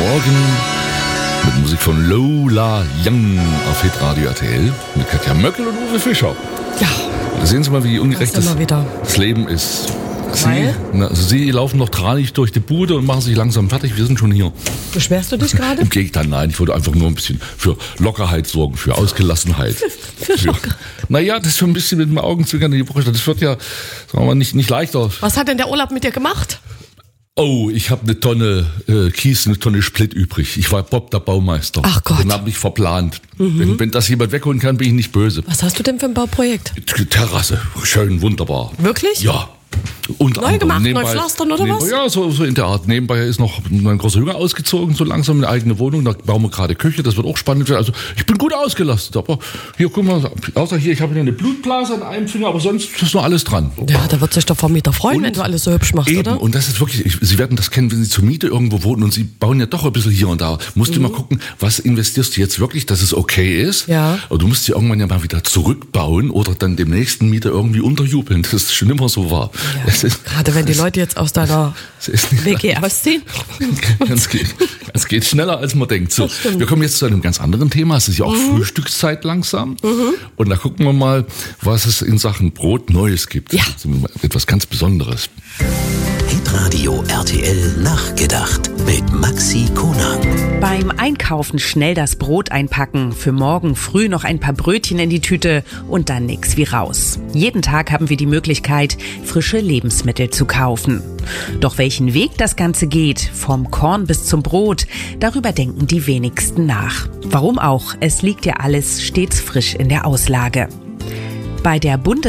Morgen mit Musik von Lola Young auf Hitradio RTL mit Katja Möckel und Uwe Fischer. Ja. Da sehen Sie mal, wie ungerecht das Leben ist. Sie laufen noch tranig durch die Bude und machen sich langsam fertig. Wir sind schon hier. Beschwerst du dich gerade? Im Gegenteil, nein. Ich wollte einfach nur ein bisschen für Lockerheit sorgen, für Ausgelassenheit. Naja, das ist schon ein bisschen mit dem Augenzwinkern in die Woche. Das wird ja, sagen wir mal, nicht leichter. Was hat denn der Urlaub mit dir gemacht? Oh, ich habe eine Tonne Kies, eine Tonne Split übrig. Ich war Bob der Baumeister. Ach Gott. Den habe ich verplant. Wenn das jemand wegholen kann, bin ich nicht böse. Was hast du denn für ein Bauprojekt? Terrasse, schön, wunderbar. Wirklich? Ja. Neu gemacht, neu pflastern oder was? Ja, so in der Art. Nebenbei ist noch mein großer Junge ausgezogen, so langsam eine eigene Wohnung. Da bauen wir gerade Küche, das wird auch spannend werden. Also ich bin gut ausgelastet. Aber hier, guck mal, außer hier, ich habe hier eine Blutblase an einem Finger, aber sonst ist noch alles dran. Ja, da wird sich der Vermieter freuen, wenn du alles so hübsch machst, eben, oder? Und das ist wirklich, Sie werden das kennen, wenn Sie zur Miete irgendwo wohnen und Sie bauen ja doch ein bisschen hier und da. Musst du mal gucken, was investierst du jetzt wirklich, dass es okay ist. Ja. Aber du musst sie irgendwann ja mal wieder zurückbauen oder dann dem nächsten Mieter irgendwie unterjubeln. Das ist schon immer so wahr. Ja. Gerade wenn die Leute jetzt aus deiner WG ausziehen. Es geht schneller, als man denkt. So, wir kommen jetzt zu einem ganz anderen Thema. Es ist ja auch Frühstückszeit langsam. Und da gucken wir mal, was es in Sachen Brot Neues gibt. Ja. Etwas ganz Besonderes. Hitradio RTL nachgedacht mit Maxi Konag. Beim Einkaufen schnell das Brot einpacken, für morgen früh noch ein paar Brötchen in die Tüte und dann nix wie raus. Jeden Tag haben wir die Möglichkeit, frische Lebensmittel zu kaufen. Doch welchen Weg das Ganze geht, vom Korn bis zum Brot, darüber denken die wenigsten nach. Warum auch? Es liegt ja alles stets frisch in der Auslage. Bei der